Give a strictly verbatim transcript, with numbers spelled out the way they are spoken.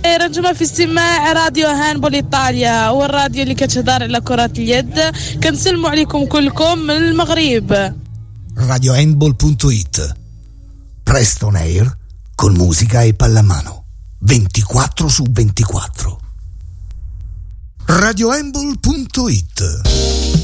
رنجمة في استماع راديو هاندبول إيطاليا، هو الراديو اللي كتهضر على كرة اليد. كنسلموا عليكم كلكم من المغرب. radio handball punto it, presto on air con musica e pallamano ventiquattro su ventiquattro. radio handball punto it